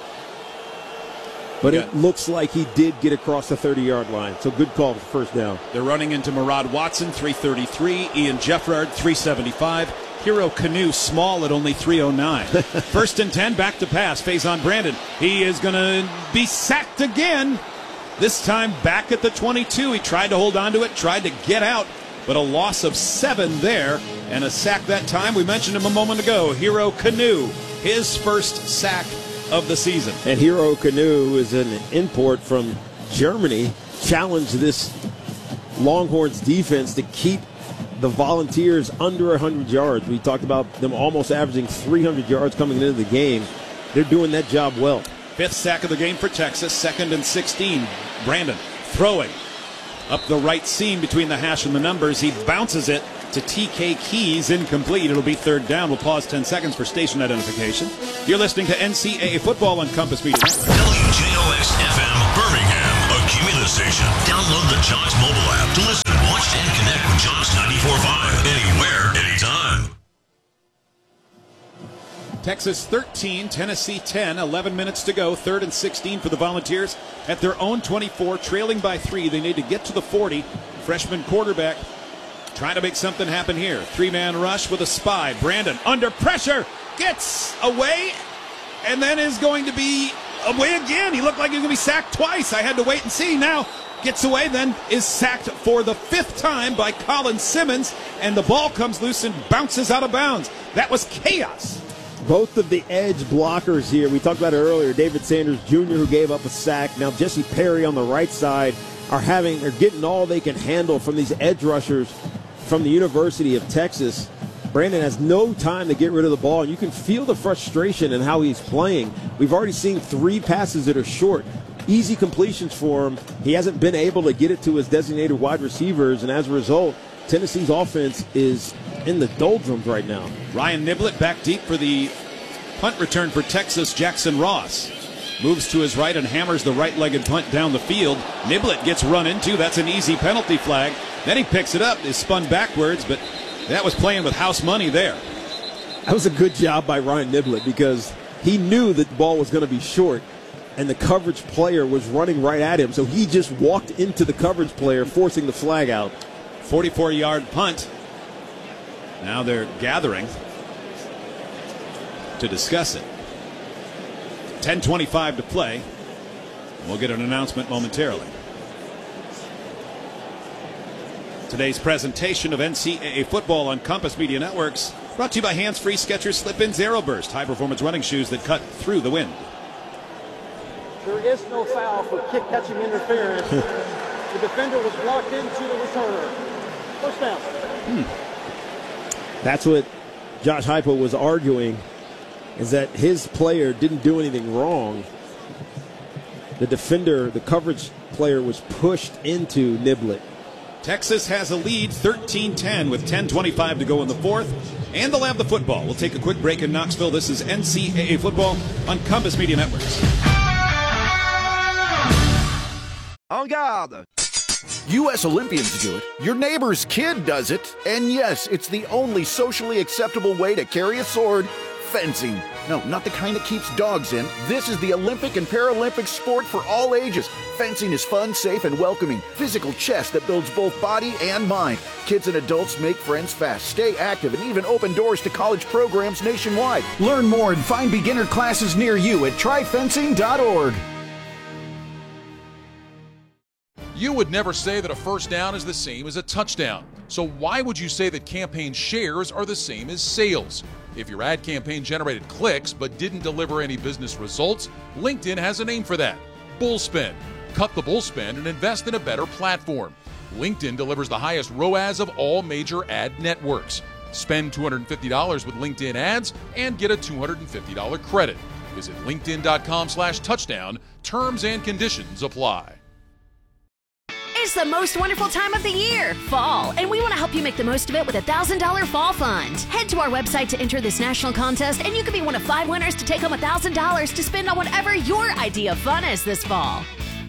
But it looks like he did get across the 30-yard line. So good call for first down. They're running into Murad Watson, 333. Ian Jeffrard, 375. Hero Canoe, small at only 309. 1st and 10, back to pass. Faison Brandon. He is going to be sacked again. This time back at the 22. He tried to hold on to it, tried to get out, but a loss of 7 there. And a sack that time. We mentioned him a moment ago. Hero Canoe, his first sack of the season. And Hero Canoe is an import from Germany. Challenged this Longhorns defense to keep the Volunteers under 100 yards. We talked about them almost averaging 300 yards coming into the game. They're doing that job well. 5th sack of the game for Texas. 2nd and 16. Brandon throwing up the right seam between the hash and the numbers. He bounces it to TK Keys, incomplete. It'll be 3rd down. We'll pause 10 seconds for station identification. You're listening to NCAA football on Compass Media. WJOS the Jaws mobile app to listen, watch, and connect with Jaws 94.5 anywhere, anytime. Texas 13, Tennessee 10, 11 minutes to go. 3rd and 16 for the Volunteers at their own 24, trailing by 3. They need to get to the 40. Freshman quarterback trying to make something happen here. 3-man rush with a spy. Brandon under pressure, gets away, and then is going to be away again. He looked like he was going to be sacked twice. I had to wait and see. Now gets away, then is sacked for the 5th time by Colin Simmons, and the ball comes loose and bounces out of bounds. That was chaos. Both of the edge blockers here, we talked about it earlier, David Sanders Jr., who gave up a sack. Now Jesse Perry on the right side are getting all they can handle from these edge rushers from the University of Texas. Brandon has no time to get rid of the ball, and you can feel the frustration in how he's playing. We've already seen 3 passes that are short, easy completions for him. He hasn't been able to get it to his designated wide receivers, and as a result, Tennessee's offense is in the doldrums right now. Ryan Niblett back deep for the punt return for Texas. Jackson Ross moves to his right and hammers the right-legged punt down the field. Niblett gets run into. That's an easy penalty flag. Then he picks it up, is spun backwards, but that was playing with house money there. That was a good job by Ryan Niblett because he knew that the ball was going to be short, and the coverage player was running right at him, so he just walked into the coverage player, forcing the flag out. 44-yard punt. Now they're gathering to discuss it. 10:25 to play. We'll get an announcement momentarily. Today's presentation of NCAA football on Compass Media Networks brought to you by Hands-Free Skechers Slip-ins Aeroburst, high-performance running shoes that cut through the wind. There is no foul for kick-catching interference. The defender was blocked into the return. First down. That's what Josh Heupel was arguing, is that his player didn't do anything wrong. The defender, the coverage player, was pushed into Niblett. Texas has a lead, 13-10, with 10:25 to go in the 4th, and they'll have the football. We'll take a quick break in Knoxville. This is NCAA football on Compass Media Networks. En garde! U.S. Olympians do it, your neighbor's kid does it, and yes, it's the only socially acceptable way to carry a sword: fencing. No, not the kind that keeps dogs in. This is the Olympic and Paralympic sport for all ages. Fencing is fun, safe, and welcoming. Physical chess that builds both body and mind. Kids and adults make friends fast, stay active, and even open doors to college programs nationwide. Learn more and find beginner classes near you at tryfencing.org. You would never say that a first down is the same as a touchdown. So why would you say that campaign shares are the same as sales? If your ad campaign generated clicks but didn't deliver any business results, LinkedIn has a name for that: bullspend. Cut the bullspend and invest in a better platform. LinkedIn delivers the highest ROAS of all major ad networks. Spend $250 with LinkedIn ads and get a $250 credit. Visit linkedin.com/touchdown. Terms and conditions apply. It's the most wonderful time of the year, fall, and we want to help you make the most of it with a $1,000 fall fund. Head to our website to enter this national contest, and you could be one of 5 winners to take home $1,000 to spend on whatever your idea of fun is this fall.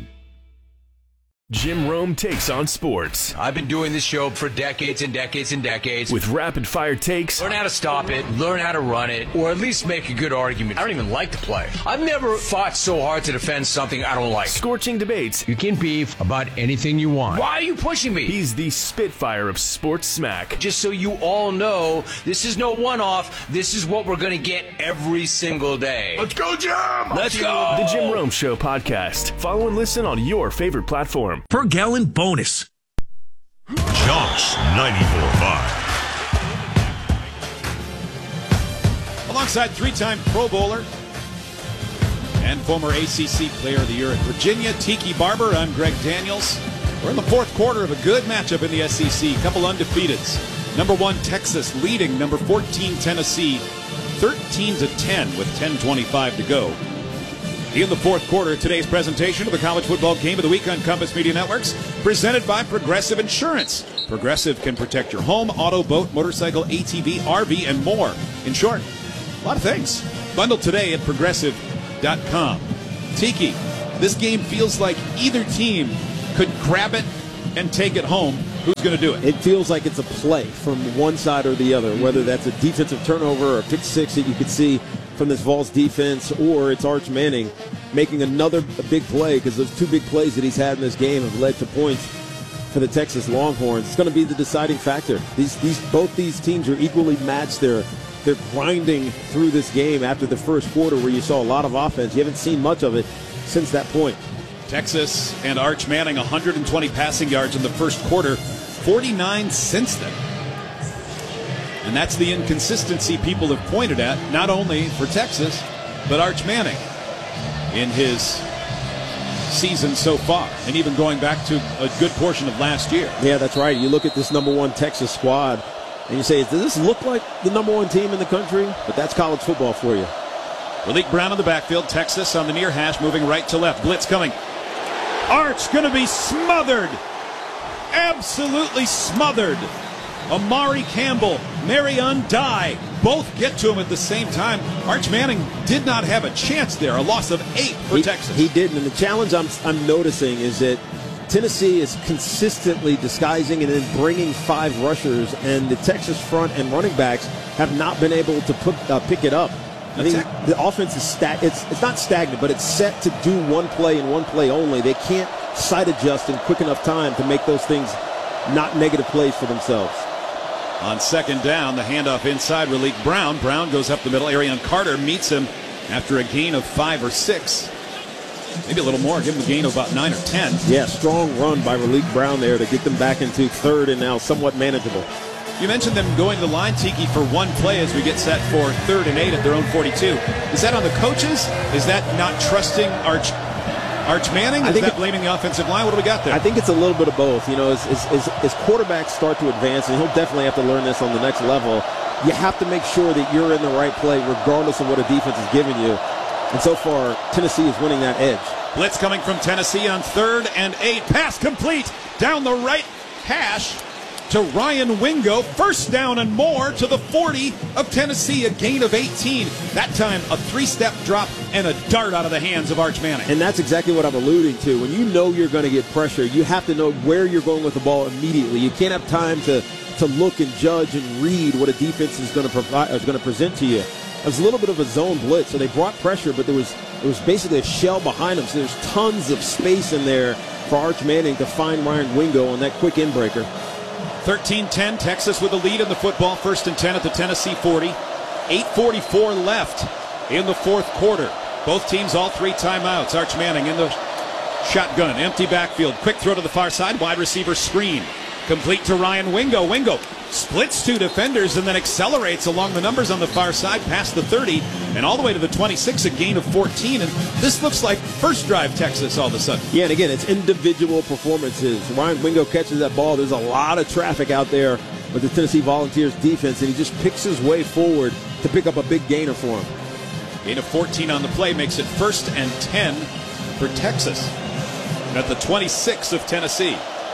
Jim Rome takes on sports. I've been doing this show for decades and decades and decades. With rapid-fire takes. Learn how to stop it, learn how to run it, or at least make a good argument. I don't even like the play. I've never fought so hard to defend something I don't like. Scorching debates. You can beef about anything you want. Why are you pushing me? He's the Spitfire of sports smack. Just so you all know, this is no one-off. This is what we're going to get every single day. Let's go, Jim! Let's go! The Jim Rome Show podcast. Follow and listen on your favorite platform. Per gallon bonus. Josh 94.5. Alongside 3-time Pro Bowler and former ACC Player of the Year at Virginia, Tiki Barber, I'm Greg Daniels. We're in the 4th quarter of a good matchup in the SEC. A couple undefeateds. Number 1, Texas leading number 14, Tennessee, 13-10 with 10:25 to go. In the 4th quarter, today's presentation of the College Football Game of the Week on Compass Media Networks, presented by Progressive Insurance. Progressive can protect your home, auto, boat, motorcycle, ATV, RV, and more. In short, a lot of things. Bundle today at Progressive.com. Tiki, this game feels like either team could grab it and take it home, who's going to do it? It feels like it's a play from one side or the other, whether that's a defensive turnover or a pick six that you could see from this Vols defense, or it's Arch Manning making another big play, because those 2 big plays that he's had in this game have led to points for the Texas Longhorns. It's going to be the deciding factor. Both these teams are equally matched. They're grinding through this game after the first quarter where you saw a lot of offense. You haven't seen much of it since that point. Texas and Arch Manning, 120 passing yards in the first quarter, 49 since then. And that's the inconsistency people have pointed at, not only for Texas, but Arch Manning in his season so far, and even going back to a good portion of last year. Yeah, that's right. You look at this number 1 Texas squad, and you say, does this look like the number 1 team in the country? But that's college football for you. Raleek Brown in the backfield, Texas on the near hash, moving right to left. Blitz coming. Arch going to be smothered. Absolutely smothered. Amari Campbell, Marion Dye, both get to him at the same time. Arch Manning did not have a chance there. A loss of 8 for Texas. He didn't. And the challenge I'm noticing is that Tennessee is consistently disguising and then bringing 5 rushers, and the Texas front and running backs have not been able to pick it up. I think the offense is it's not stagnant, but it's set to do one play and one play only. They can't sight adjust in quick enough time to make those things not negative plays for themselves. On second down, the handoff inside, Raleek Brown. Brown goes up the middle. Arion Carter meets him after a gain of 5 or 6. Maybe a little more. Give him a gain of about 9 or 10. Yeah, strong run by Raleek Brown there to get them back into third and now somewhat manageable. You mentioned them going to the line, Tiki, for one play as we get set for 3rd and 8 at their own 42. Is that on the coaches? Is that not trusting Arch Manning? Is that blaming the offensive line? What do we got there? I think it's a little bit of both. You know, as quarterbacks start to advance, and he'll definitely have to learn this on the next level, you have to make sure that you're in the right play regardless of what a defense is giving you. And so far, Tennessee is winning that edge. Blitz coming from Tennessee on 3rd and 8. Pass complete down the right hash to Ryan Wingo. First down and more to the 40 of Tennessee, a gain of 18. That time a 3-step drop and a dart out of the hands of Arch Manning. And that's exactly what I'm alluding to. When you know you're going to get pressure, you have to know where you're going with the ball immediately. You can't have time to look and judge and read what a defense is going to present to you. It was a little bit of a zone blitz, so they brought pressure, but it was basically a shell behind them, so there's tons of space in there for Arch Manning to find Ryan Wingo on that quick inbreaker. 13-10, Texas with a lead in the football. 1st and 10 at the Tennessee 40. 8:44 left in the 4th quarter. Both teams all 3 timeouts. Arch Manning in the shotgun. Empty backfield. Quick throw to the far side. Wide receiver screen. Complete to Ryan Wingo. Wingo splits 2 defenders and then accelerates along the numbers on the far side past the 30 and all the way to the 26, a gain of 14. And this looks like first drive Texas all of a sudden. Yeah, and again, it's individual performances. Ryan Wingo catches that ball. There's a lot of traffic out there with the Tennessee Volunteers defense, and he just picks his way forward to pick up a big gainer for him. Gain of 14 on the play makes it 1st and 10 for Texas at the 26 of Tennessee.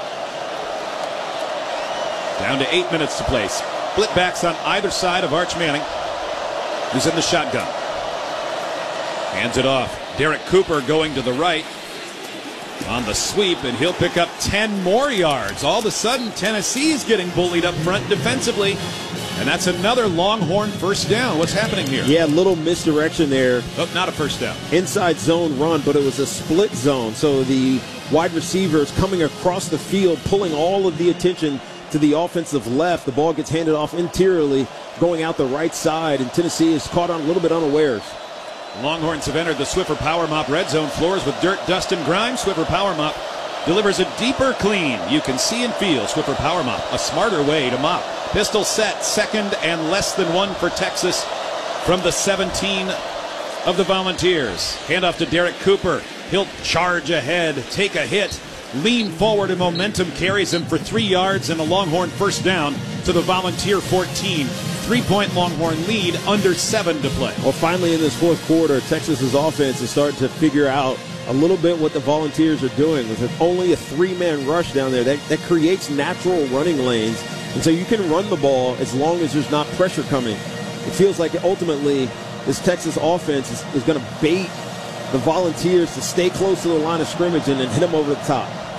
Down to 8 minutes to play. Split backs on either side of Arch Manning, who's in the shotgun. Hands it off. Derek Cooper going to the right on the sweep, and he'll pick up 10 more yards. All of a sudden, Tennessee's getting bullied up front defensively, and that's another Longhorn first down. What's happening here? Yeah, little misdirection there. Oh, not a first down. Inside zone run, but it was a split zone, so the wide receivers coming across the field, pulling all of the attention to the offensive left. The ball gets handed off interiorly, going out the right side, and Tennessee is caught on a little bit unawares. Longhorns have entered the Swiffer Power Mop red zone floors with dirt, dust, and grime. Swiffer Power Mop delivers a deeper clean you can see and feel. Swiffer Power Mop, a smarter way to mop. Pistol set, 2nd and less than 1 for Texas from the 17 of the Volunteers. Handoff to Derek Cooper. He'll charge ahead, take a hit, lean forward, and momentum carries him for 3 yards and a Longhorn first down to the Volunteer 14. 3-point Longhorn lead, under 7 to play. Well, finally in this 4th quarter, Texas's offense is starting to figure out a little bit what the Volunteers are doing. With only a 3-man rush down there, that creates natural running lanes. And so you can run the ball as long as there's not pressure coming. It feels like ultimately this Texas offense is going to bait the Volunteers to stay close to the line of scrimmage and then hit them over the top.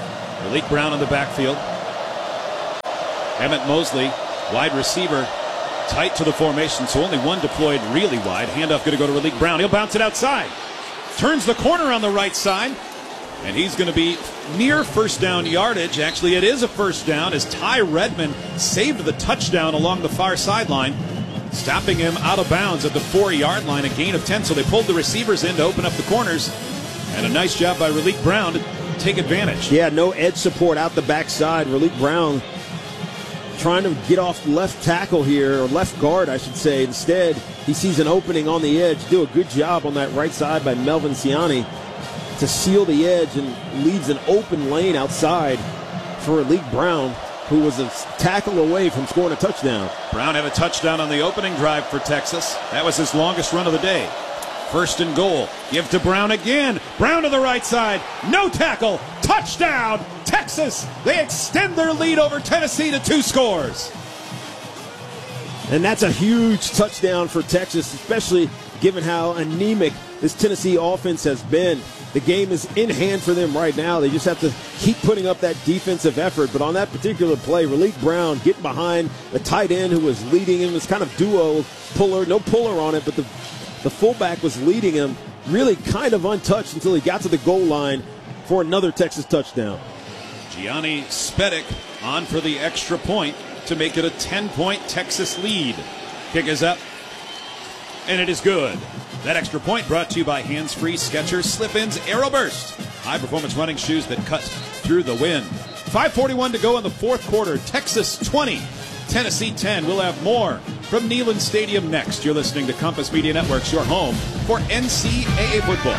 Malik Brown in the backfield. Emmett Mosley, wide receiver, tight to the formation, so only one deployed really wide. Handoff going to go to Malik Brown. He'll bounce it outside. Turns the corner on the right side, and he's going to be near first down yardage. Actually, it is a first down as Ty Redmond saved the touchdown along the far sideline, stopping him out of bounds at the 4-yard line, a gain of 10. So they pulled the receivers in to open up the corners, and a nice job by Malik Brown to take advantage. Yeah, no edge support out the backside. Malik Brown trying to get off left tackle here, or left guard, I should say. Instead, he sees an opening on the edge. Do a good job on that right side by Melvin Ciani to seal the edge and leaves an open lane outside for Malik Brown, who was a tackle away from scoring a touchdown. Brown had a touchdown on the opening drive for Texas. That was his longest run of the day. First and goal. Give to Brown again. Brown to the right side. No tackle. Touchdown. Texas. They extend their lead over Tennessee to 2 scores. And that's a huge touchdown for Texas, especially given how anemic this Tennessee offense has been. The game is in hand for them right now. They just have to keep putting up that defensive effort. But on that particular play, Malik Brown getting behind the tight end who was leading him. It was kind of duo puller, no puller on it, but the fullback was leading him, really kind of untouched until he got to the goal line for another Texas touchdown. Gianni Spedic on for the extra point to make it a 10-point Texas lead. Kick is up, and it is good. That extra point brought to you by Hands-Free Skechers Slip-Ins Aeroburst. High-performance running shoes that cut through the wind. 5:41 to go in the fourth quarter. Texas 20, Tennessee 10. We'll have more from Neyland Stadium next. You're listening to Compass Media Networks, your home for NCAA football.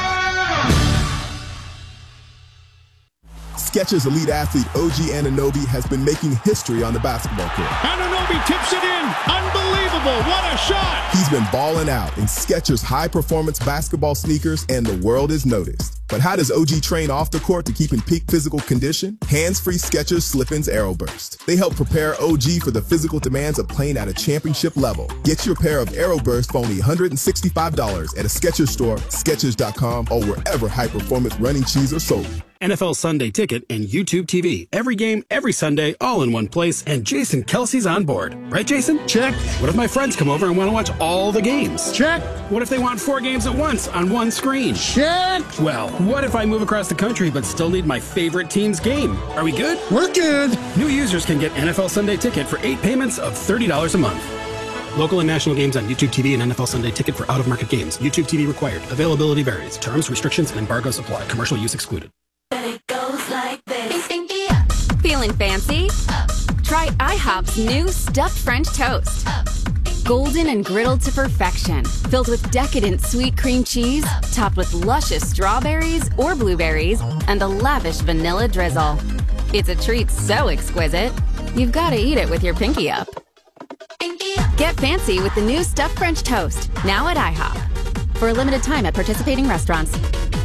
Skechers elite athlete OG Anunoby has been making history on the basketball court. Anunoby tips it in. Unbelievable. What a shot. He's been balling out in Skechers high-performance basketball sneakers, and the world has noticed. But how does OG train off the court to keep in peak physical condition? Hands-free Skechers Slip-Ins Aeroburst. They help prepare OG for the physical demands of playing at a championship level. Get your pair of Aeroburst for only $165 at a Skechers store, Skechers.com, or wherever high-performance running shoes are sold. NFL Sunday Ticket and YouTube TV. Every game, every Sunday, all in one place, and Jason Kelsey's on board. Right, Jason? Check. What if my friends come over and want to watch all the games? Check. What if they want 4 games at once on one screen? Check. Well, what if I move across the country but still need my favorite team's game? Are we good? We're good. New users can get NFL Sunday Ticket for 8 payments of $30 a month. Local and national games on YouTube TV and NFL Sunday Ticket for out-of-market games. YouTube TV required. Availability varies. Terms, restrictions, and embargoes apply. Commercial use excluded. It goes like this. Feeling fancy? Try IHOP's new stuffed French toast. Golden and griddled to perfection, filled with decadent sweet cream cheese, topped with luscious strawberries or blueberries, and a lavish vanilla drizzle. It's a treat so exquisite, you've got to eat it with your pinky up. Get fancy with the new stuffed French toast, now at IHOP. For a limited time at participating restaurants.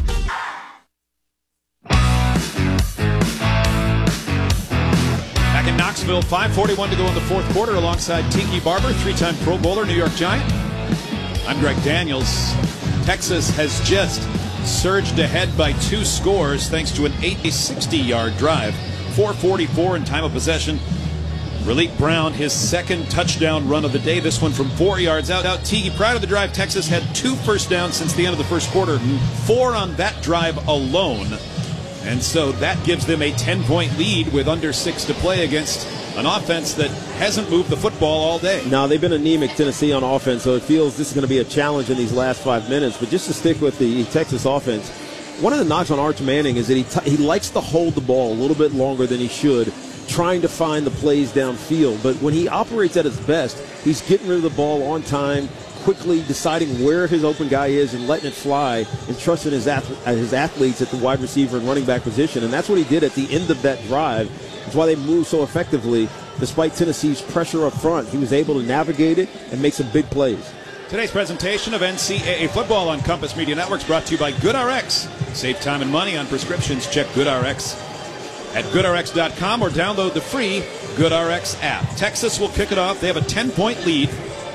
Back in Knoxville, 5:41 to go in the fourth quarter alongside Tiki Barber, 3-time Pro Bowler, New York Giant. I'm Greg Daniels. Texas has just surged ahead by 2 scores thanks to an 60-yard drive. 4:44 in time of possession. Malik Brown, his second touchdown run of the day. This one from 4 yards out. Tiki, prior to the drive, Texas had 2 first downs since the end of the first quarter. 4 on that drive alone. And so that gives them a 10-point lead with under 6 to play against an offense that hasn't moved the football all day. No, they've been anemic, Tennessee, on offense, so it feels this is going to be a challenge in these last 5 minutes. But just to stick with the Texas offense, one of the knocks on Arch Manning is that he likes to hold the ball a little bit longer than he should, trying to find the plays downfield. But when he operates at his best, he's getting rid of the ball on time, quickly deciding where his open guy is and letting it fly and trusting his athletes at the wide receiver and running back position. And that's what he did at the end of that drive. That's why they moved so effectively. Despite Tennessee's pressure up front, he was able to navigate it and make some big plays. Today's presentation of NCAA football on Compass Media Networks brought to you by GoodRx. Save time and money on prescriptions. Check GoodRx at GoodRx.com or download the free GoodRx app. Texas will kick it off. They have a 10-point lead.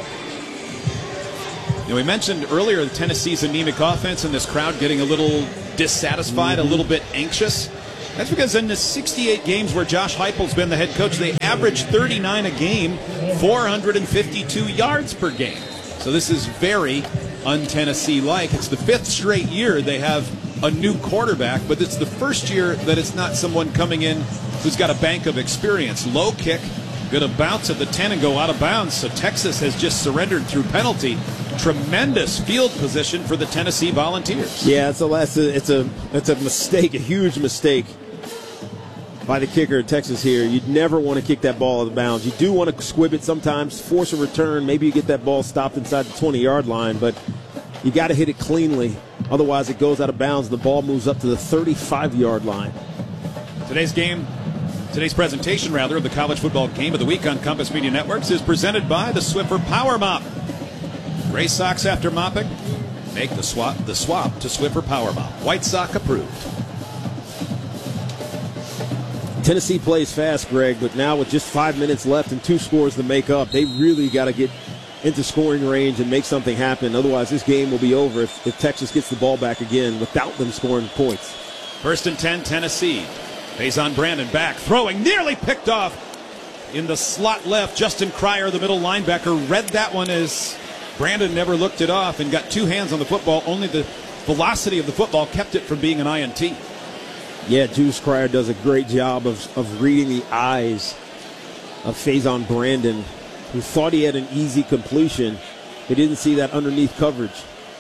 Now, we mentioned earlier Tennessee's anemic offense and this crowd getting a little dissatisfied, a little bit anxious. That's because in the 68 games where Josh Heupel's been the head coach, they average 39 a game, 452 yards per game. So this is very un-Tennessee-like. It's the 5th straight year they have a new quarterback, but it's the first year that it's not someone coming in who's got a bank of experience. Low kick, going to bounce at the 10 and go out of bounds. So Texas has just surrendered through penalty. Tremendous field position for the Tennessee Volunteers. Yeah, it's a mistake, a huge mistake by the kicker in Texas here. You'd never want to kick that ball out of bounds. You do want to squib it sometimes, force a return. Maybe you get that ball stopped inside the 20-yard line, but you got to hit it cleanly. Otherwise, it goes out of bounds. The ball moves up to the 35-yard line. Today's presentation, of the College Football Game of the Week on Compass Media Networks is presented by the Swiffer Power Mop. Gray socks after mopping? Make the swap to Swiffer Power Mop. White sock approved. Tennessee plays fast, Greg, but now with just 5 minutes left and 2 scores to make up, they really got to get into scoring range and make something happen. Otherwise, this game will be over if Texas gets the ball back again without them scoring points. 1st and 10, Tennessee. Faison Brandon back, throwing, nearly picked off in the slot left. Justin Cryer, the middle linebacker, read that one as Brandon never looked it off and got 2 hands on the football. Only the velocity of the football kept it from being an INT. Yeah, Juice Cryer does a great job of reading the eyes of Faison Brandon, who thought he had an easy completion. He didn't see that underneath coverage.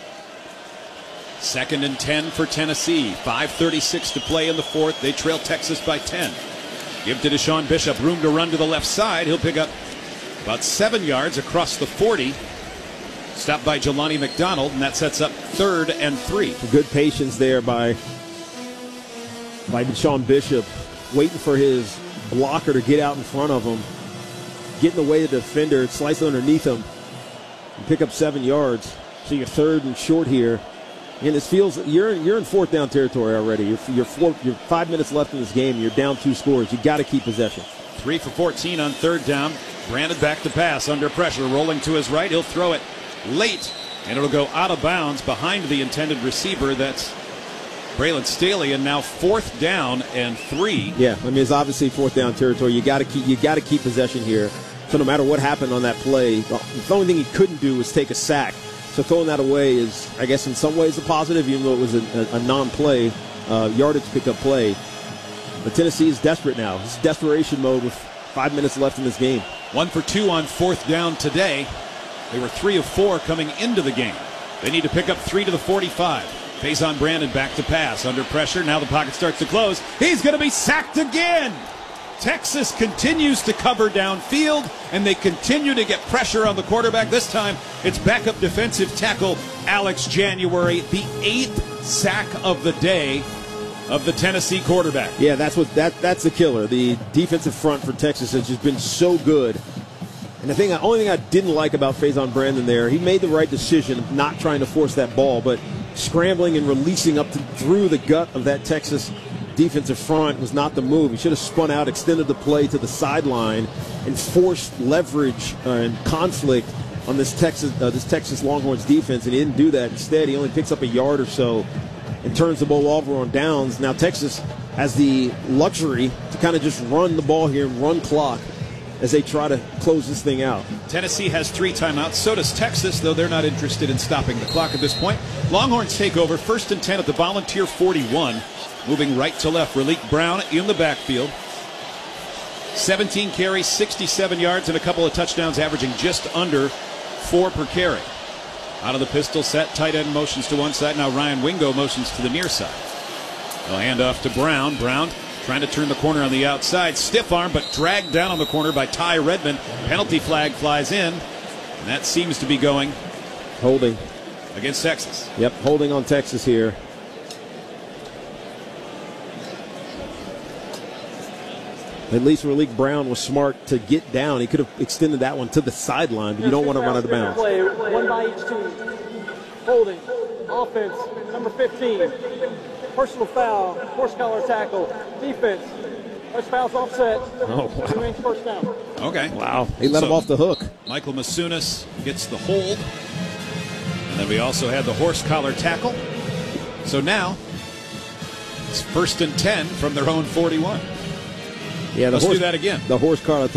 2nd and 10 for Tennessee. 5:36 to play in the 4th. They trail Texas by 10. Give to Deshaun Bishop. Room to run to the left side. He'll pick up about 7 yards across the 40. Stopped by Jelani McDonald, and that sets up 3rd and 3. Good patience there by Deshaun Bishop, waiting for his blocker to get out in front of him, get in the way of the defender, slice underneath him, and pick up 7 yards. So you're 3rd and short here. And this feels you're in 4th down territory already. You're 5 minutes left in this game. You're down 2 scores. You got to keep possession. 3 for 14 on 3rd down. Brandon back to pass under pressure, rolling to his right. He'll throw it late, and it'll go out of bounds behind the intended receiver. That's Braylon Staley, and now 4th down and 3. Yeah, I mean it's obviously 4th down territory. You got to keep possession here. So no matter what happened on that play, the only thing he couldn't do was take a sack. So throwing that away is, I guess, in some ways a positive, even though it was a non-play, yardage pickup play. But Tennessee is desperate now. It's desperation mode with 5 minutes left in this game. 1 for 2 on 4th down today. They were 3 of 4 coming into the game. They need to pick up 3 to the 45. Faison Brandon back to pass. Under pressure. Now the pocket starts to close. He's going to be sacked again. Texas continues to cover downfield, and they continue to get pressure on the quarterback. This time, it's backup defensive tackle Alex January, the 8th sack of the day of the Tennessee quarterback. Yeah, that's the killer. The defensive front for Texas has just been so good. And the only thing I didn't like about Faison Brandon there, he made the right decision of not trying to force that ball, but scrambling and releasing up through the gut of that Texas defensive front was not the move. He should have spun out, extended the play to the sideline, and forced leverage and conflict on this Texas Longhorns defense, and he didn't do that. Instead, he only picks up a yard or so and turns the ball over on downs. Now Texas has the luxury to kind of just run the ball here and run clock as they try to close this thing out. Tennessee has 3 timeouts. So does Texas, though they're not interested in stopping the clock at this point. Longhorns take over 1st and 10 at the Volunteer 41. Moving right to left, Raleek Brown in the backfield. 17 carries, 67 yards, and a couple of touchdowns, averaging just under 4 per carry. Out of the pistol set, tight end motions to one side. Now Ryan Wingo motions to the near side. They'll hand off to Brown. Brown trying to turn the corner on the outside. Stiff arm, but dragged down on the corner by Ty Redmond. Penalty flag flies in, and that seems to be going holding against Texas. Yep, holding on Texas here. At least Raleek Brown was smart to get down. He could have extended that one to the sideline, but you don't want to run out of bounds. Play, 1 by each team. Holding. Offense, number 15. Personal foul. Horse collar tackle. Defense. First foul's offset. Oh, wow. 2-inch first down. Okay. Wow. He let him off the hook. Michael Masunas gets the hold. And then we also had the horse collar tackle. So now It's 1st and 10 from their own 41. Yeah, Let's do that again. The horse car